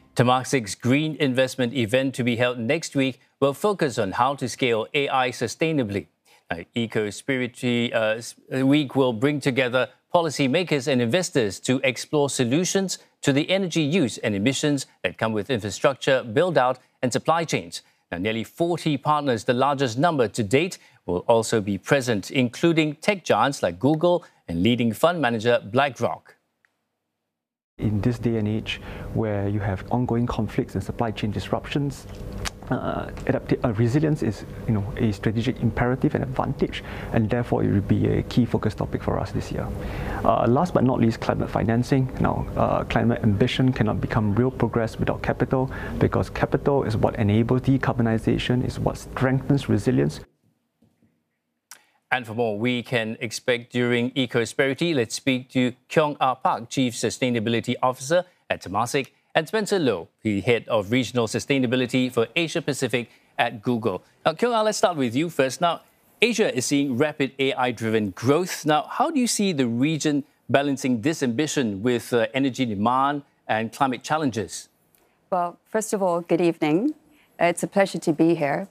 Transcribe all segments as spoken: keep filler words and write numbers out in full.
Temasek's Green Investment event to be held next week will focus on how to scale A I sustainably. Now, Eco-Spirit uh, Week will bring together policymakers and investors to explore solutions to the energy use and emissions that come with infrastructure, build-out and supply chains. Now, nearly forty partners, the largest number to date, will also be present, including tech giants like Google and leading fund manager BlackRock. In this day and age where you have ongoing conflicts and supply chain disruptions, uh, adaptive, uh, resilience is you know, a strategic imperative and advantage, and therefore it will be a key focus topic for us this year. Uh, last but not least, climate financing. Now, uh, climate ambition cannot become real progress without capital, because capital is what enables decarbonization, is what strengthens resilience. And for more we can expect during Eco-Prosperity, let's speak to Kyung Ah Park, Chief Sustainability Officer at Temasek, and Spencer Low, the Head of Regional Sustainability for Asia Pacific at Google. Now, Kyung Ah, let's start with you first. Now, Asia is seeing rapid A I-driven growth. Now, how do you see the region balancing this ambition with uh, energy demand and climate challenges? Well, first of all, good evening. It's a pleasure to be here.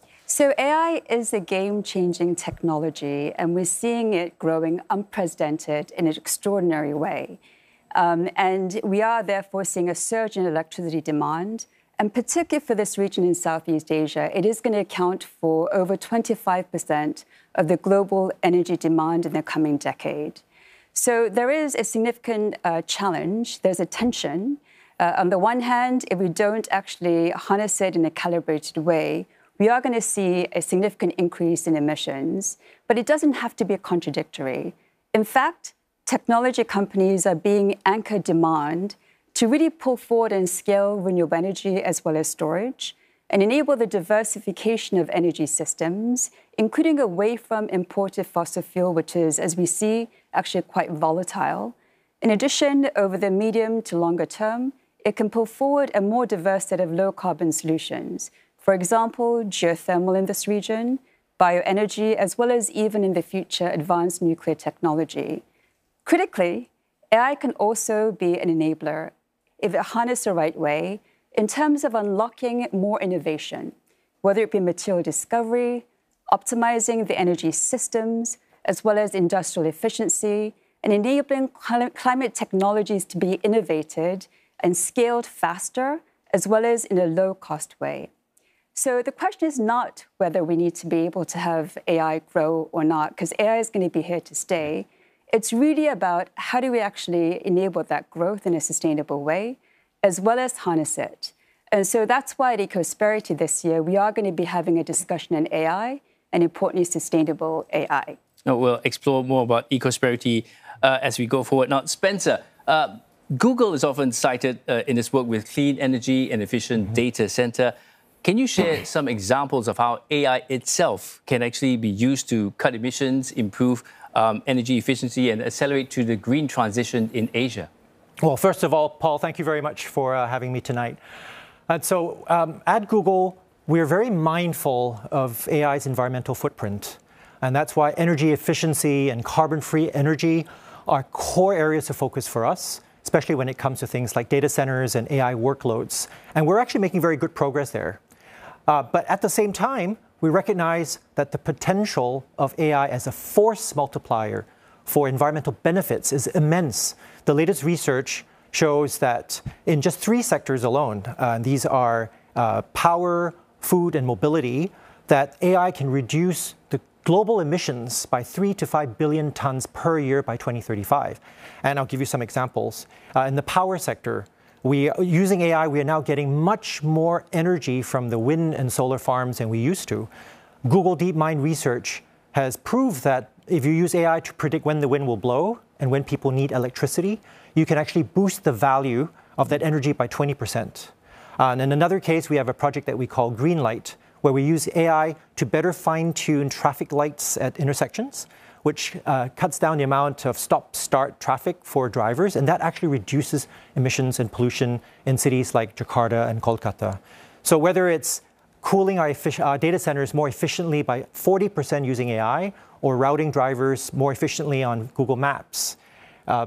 So A I is a game-changing technology, and we're seeing it growing unprecedented in an extraordinary way. Um, and we are therefore seeing a surge in electricity demand, and particularly for this region in Southeast Asia, it is going to account for over twenty-five percent of the global energy demand in the coming decade. So there is a significant uh, challenge. There's a tension. Uh, on the one hand, if we don't actually harness it in a calibrated way, we are going to see a significant increase in emissions, but it doesn't have to be contradictory. In fact, technology companies are being anchor demand to really pull forward and scale renewable energy as well as storage and enable the diversification of energy systems, including away from imported fossil fuel, which is, as we see, actually quite volatile. In addition, over the medium to longer term, it can pull forward a more diverse set of low-carbon solutions. For example, geothermal in this region, bioenergy, as well as even in the future, advanced nuclear technology. Critically, A I can also be an enabler, if it harnessed the right way, in terms of unlocking more innovation, whether it be material discovery, optimizing the energy systems, as well as industrial efficiency, and enabling climate technologies to be innovated and scaled faster, as well as in a low-cost way. So the question is not whether we need to be able to have A I grow or not, because A I is going to be here to stay. It's really about how do we actually enable that growth in a sustainable way, as well as harness it. And so that's why at Eco-Prosperity this year, we are going to be having a discussion on A I, and importantly, sustainable A I. Oh, we'll explore more about Eco-Prosperity uh, as we go forward. Now, Spencer, uh, Google is often cited uh, in its work with clean energy and efficient mm-hmm. data center. Can you share some examples of how A I itself can actually be used to cut emissions, improve um, energy efficiency, and accelerate to the green transition in Asia? Well, first of all, Paul, thank you very much for uh, having me tonight. And so um, at Google, we're very mindful of A I's environmental footprint. And that's why energy efficiency and carbon-free energy are core areas of focus for us, especially when it comes to things like data centers and A I workloads. And we're actually making very good progress there. Uh, but at the same time, we recognize that the potential of A I as a force multiplier for environmental benefits is immense. The latest research shows that in just three sectors alone, uh, these are uh, power, food, and mobility, that A I can reduce the global emissions by three to five billion tons per year by twenty thirty-five. And I'll give you some examples. Uh, in the power sector, we, using A I, we are now getting much more energy from the wind and solar farms than we used to. Google DeepMind research has proved that if you use A I to predict when the wind will blow and when people need electricity, you can actually boost the value of that energy by twenty percent. Uh, and in another case, we have a project that we call Greenlight, where we use A I to better fine-tune traffic lights at intersections, which uh, cuts down the amount of stop-start traffic for drivers, and that actually reduces emissions and pollution in cities like Jakarta and Kolkata. So whether it's cooling our uh, data centers more efficiently by forty percent using A I, or routing drivers more efficiently on Google Maps, uh,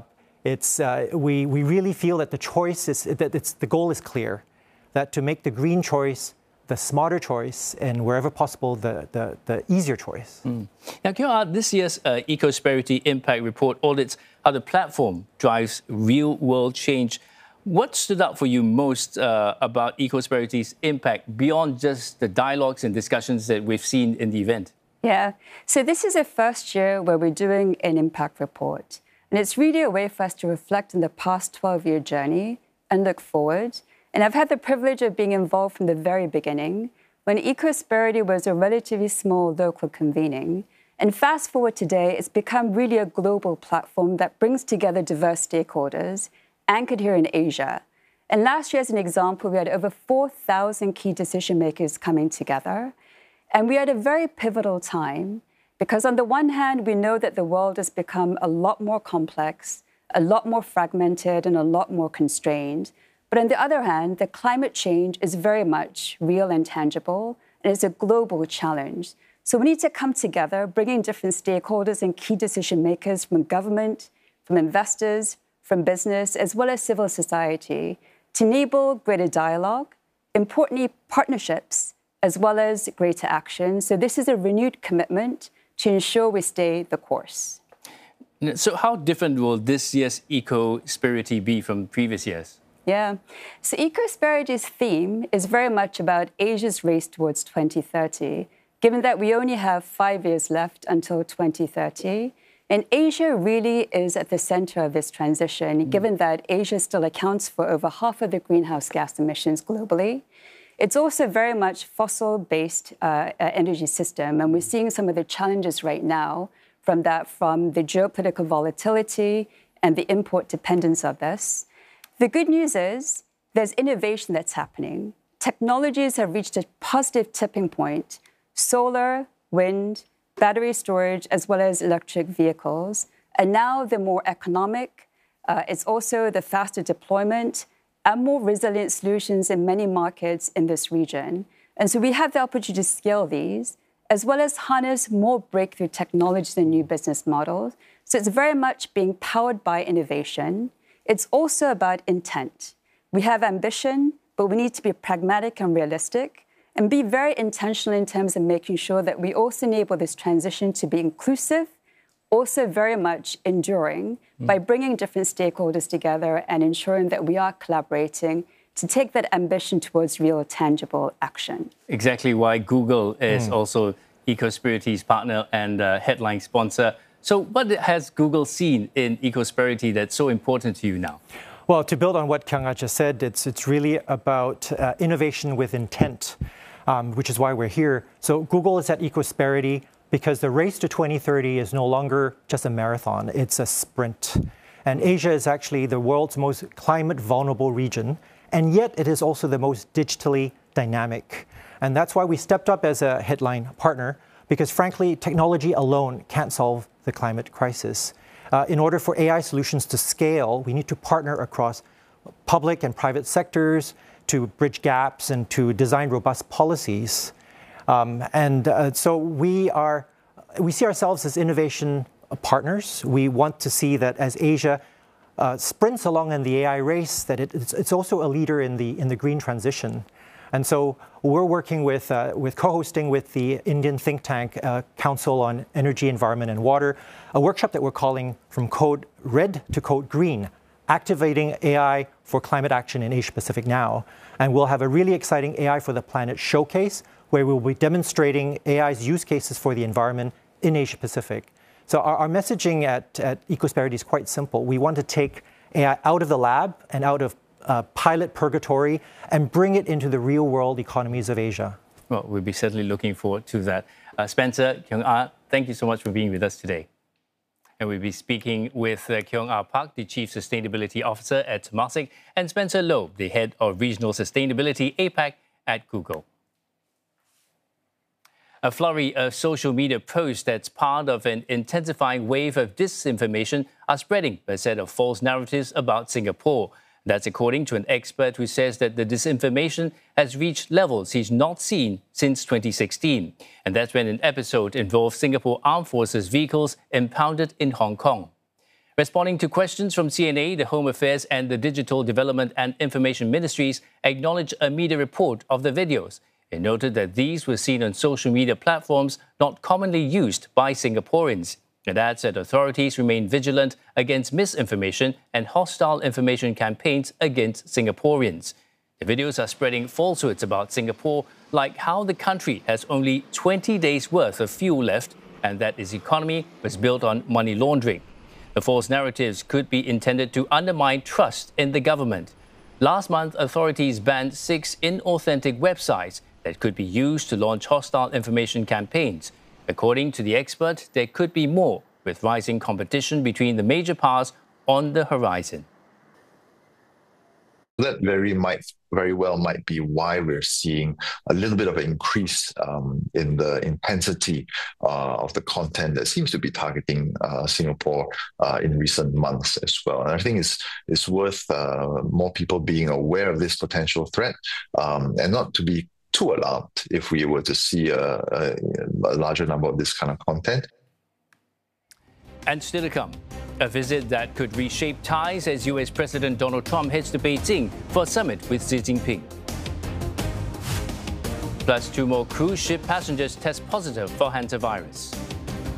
It's, uh, we, we really feel that the choice is, that it's, the goal is clear, that to make the green choice the smarter choice, and wherever possible, the, the, the easier choice. Mm. Now, Kyung Ah, this year's uh, Ecosperity Impact Report audits how the platform drives real-world change. What stood out for you most uh, about Ecosperity's impact beyond just the dialogues and discussions that we've seen in the event? Yeah, so this is the first year where we're doing an impact report. And it's really a way for us to reflect on the past twelve-year journey and look forward. And I've had the privilege of being involved from the very beginning, when Ecosperity was a relatively small local convening. And fast forward today, it's become really a global platform that brings together diverse stakeholders, anchored here in Asia. And last year, as an example, we had over four thousand key decision makers coming together. And we are at a very pivotal time, because on the one hand, we know that the world has become a lot more complex, a lot more fragmented, and a lot more constrained. But on the other hand, the climate change is very much real and tangible, and it's a global challenge. So we need to come together, bringing different stakeholders and key decision makers from government, from investors, from business, as well as civil society, to enable greater dialogue, importantly, partnerships, as well as greater action. So this is a renewed commitment to ensure we stay the course. So how different will this year's Ecosperity be from previous years? Yeah. So Ecosperity's theme is very much about Asia's race towards twenty thirty, given that we only have five years left until twenty thirty. And Asia really is at the center of this transition, mm. given that Asia still accounts for over half of the greenhouse gas emissions globally. It's also very much fossil-based uh, energy system, and we're seeing some of the challenges right now from that, from the geopolitical volatility and the import dependence of this. The good news is there's innovation that's happening. Technologies have reached a positive tipping point. Solar, wind, battery storage, as well as electric vehicles. And now the more economic, uh, it's also the faster deployment and more resilient solutions in many markets in this region. And so we have the opportunity to scale these, as well as harness more breakthrough technologies and new business models. So it's very much being powered by innovation. It's also about intent. We have ambition, but we need to be pragmatic and realistic and be very intentional in terms of making sure that we also enable this transition to be inclusive, also very much enduring mm. by bringing different stakeholders together and ensuring that we are collaborating to take that ambition towards real, tangible action. Exactly why Google is mm. also Ecosperity's partner and uh, headline sponsor. So what has Google seen in Ecosperity that's so important to you now? Well, to build on what Kyung Ah just said, it's, it's really about uh, innovation with intent, um, which is why we're here. So Google is at Ecosperity because the race to twenty thirty is no longer just a marathon, it's a sprint. And Asia is actually the world's most climate vulnerable region, and yet it is also the most digitally dynamic. And that's why we stepped up as a headline partner, because frankly, technology alone can't solve the climate crisis. Uh, in order for A I solutions to scale, we need to partner across public and private sectors to bridge gaps and to design robust policies. Um, and uh, so we are, we see ourselves as innovation partners. We want to see that as Asia uh, sprints along in the A I race, that it, it's, it's also a leader in the, in the green transition. And so we're working with, uh, with co-hosting with the Indian think tank uh, Council on Energy, Environment and Water, a workshop that we're calling From Code Red to Code Green, activating A I for climate action in Asia Pacific now. And we'll have a really exciting A I for the Planet showcase, where we'll be demonstrating A I's use cases for the environment in Asia Pacific. So our, our messaging at, at Ecosperity is quite simple. We want to take A I out of the lab and out of Uh, pilot purgatory and bring it into the real world economies of Asia. Well, we'll be certainly looking forward to that. Uh, Spencer, Kyung Ah, thank you so much for being with us today. And we'll be speaking with uh, Kyung Ah Park, the Chief Sustainability Officer at Temasek, and Spencer Loeb, the Head of Regional Sustainability APAC at Google. A flurry of social media posts that's part of an intensifying wave of disinformation are spreading a set of false narratives about Singapore. That's according to an expert who says that the disinformation has reached levels he's not seen since twenty sixteen. And that's when an episode involved Singapore Armed Forces vehicles impounded in Hong Kong. Responding to questions from C N A, the Home Affairs and the Digital Development and Information Ministries acknowledged a media report of the videos. It noted that these were seen on social media platforms not commonly used by Singaporeans. It adds that authorities remain vigilant against misinformation and hostile information campaigns against Singaporeans. The videos are spreading falsehoods about Singapore, like how the country has only twenty days' worth of fuel left and that its economy was built on money laundering. The false narratives could be intended to undermine trust in the government. Last month, authorities banned six inauthentic websites that could be used to launch hostile information campaigns. According to the expert, there could be more, with rising competition between the major powers on the horizon. That very might very well might be why we're seeing a little bit of an increase um, in the intensity uh, of the content that seems to be targeting uh, Singapore uh, in recent months as well. And I think it's it's worth uh, more people being aware of this potential threat um, and not to be too alarmed if we were to see a, a, a larger number of this kind of content. And still to come, a visit that could reshape ties as U S President Donald Trump heads to Beijing for a summit with Xi Jinping. Plus, two more cruise ship passengers test positive for hantavirus.